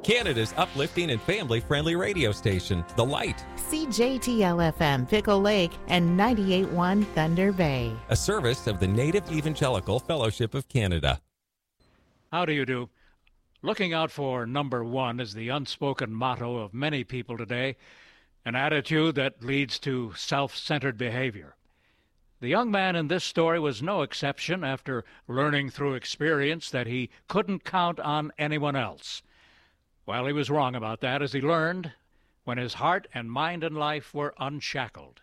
Canada's uplifting and family-friendly radio station, The Light. CJTL-FM Pickle Lake and 98.1 Thunder Bay. A service of the Native Evangelical Fellowship of Canada. How do you do? Looking out for number one is the unspoken motto of many people today, an attitude that leads to self-centered behavior. The young man in this story was no exception after learning through experience that he couldn't count on anyone else. Well, he was wrong about that, as he learned when his heart and mind and life were unshackled.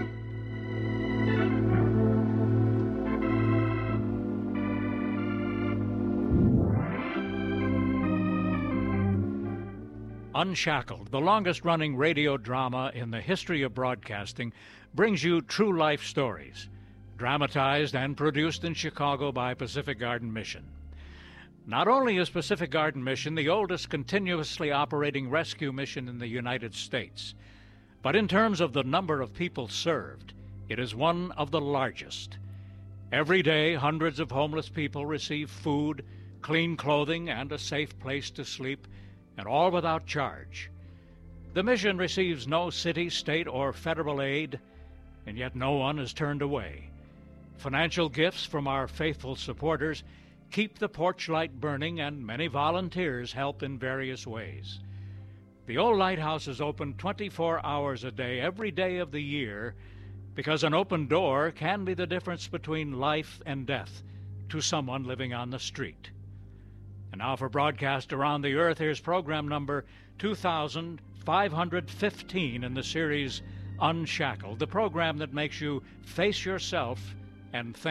Unshackled, the longest-running radio drama in the history of broadcasting, brings you true-life stories, dramatized and produced in Chicago by Pacific Garden Mission. Not only is Pacific Garden Mission the oldest continuously operating rescue mission in the United States, but in terms of the number of people served, it is one of the largest. Every day, hundreds of homeless people receive food, clean clothing, and a safe place to sleep, and all without charge. The mission receives no city, state, or federal aid, and yet no one is turned away. Financial gifts from our faithful supporters keep the porch light burning, and many volunteers help in various ways. The old lighthouse is open 24 hours a day, every day of the year, because an open door can be the difference between life and death to someone living on the street. And now for broadcast around the earth, here's program number 2515 in the series Unshackled, the program that makes you face yourself and think.